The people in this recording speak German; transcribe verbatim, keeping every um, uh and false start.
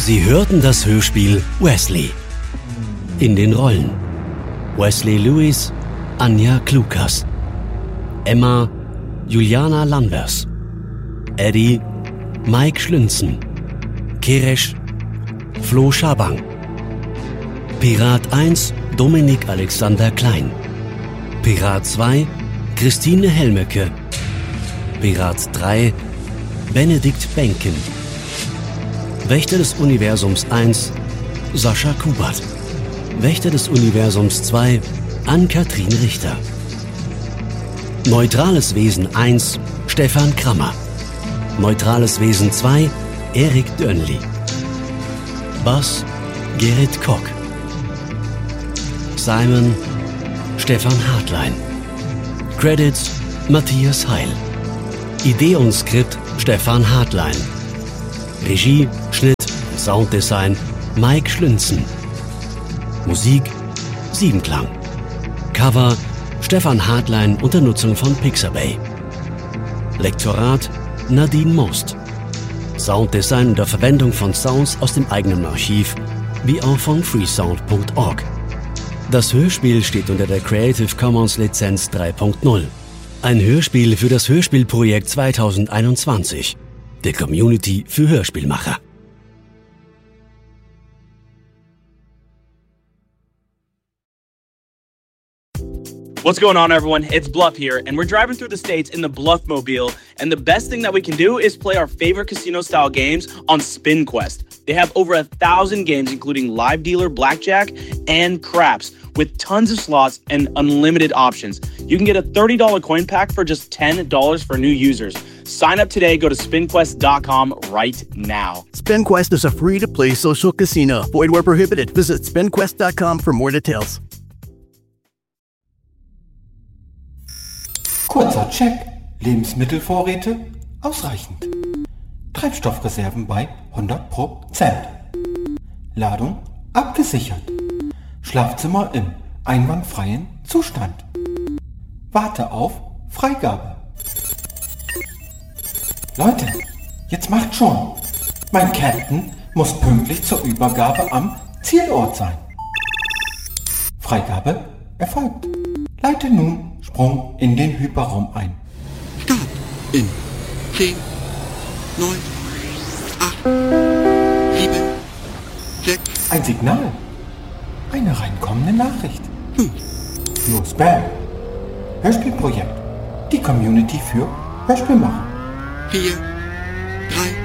Sie hörten das Hörspiel Wesley. In den Rollen: Wesley Lewis, Anja Klukas, Emma, Juliana Lanvers, Eddie, Mike Schlünzen, Keresch, Flo Schabang, Pirat eins, Dominik Alexander Klein, Pirat zwei, Christine Helmecke, Pirat drei, Benedikt Benken, Wächter des Universums eins, Sascha Kubert, Wächter des Universums zwei, Ann-Kathrin Richter, Neutrales Wesen eins, Stefan Krammer, Neutrales Wesen zwei, Erik Dönli, Bass, Gerrit Kock, Simon, Stefan Hartlein, Credits, Matthias Heil, Idee und Skript, Stefan Hartlein, Regie, Schnitt und Sounddesign, Mike Schlünzen, Musik, Siebenklang, Cover, Stefan Hartlein unter Nutzung von Pixabay, Lektorat, Nadine Most, Sounddesign unter Verwendung von Sounds aus dem eigenen Archiv, wie auch von freesound punkt org. Das Hörspiel steht unter der Creative Commons Lizenz drei Punkt null. Ein Hörspiel für das Hörspielprojekt zweitausendeinundzwanzig, der Community für Hörspielmacher. What's going on, everyone? It's Bluff here, and we're driving through the states in the Bluffmobile, and the best thing that we can do is play our favorite casino-style games on SpinQuest. They have over a thousand games, including live dealer, blackjack, and craps, with tons of slots and unlimited options. You can get a thirty dollars coin pack for just ten dollars for new users. Sign up today. Go to spin quest dot com right now. SpinQuest is a free-to-play social casino. Void where prohibited. Visit spin quest dot com for more details. Kurzer Check. Lebensmittelvorräte ausreichend. Treibstoffreserven bei hundert Prozent. Ladung abgesichert. Schlafzimmer im einwandfreien Zustand. Warte auf Freigabe. Leute, jetzt macht schon. Mein Captain muss pünktlich zur Übergabe am Zielort sein. Freigabe erfolgt. Leite nun Sprung in den Hyperraum ein. Start in zehn, neun, acht, sieben, sechs. Ein Signal. Eine reinkommende Nachricht. Hm. Nur Spam. Hörspielprojekt. Die Community für Hörspielmacher. vier, drei,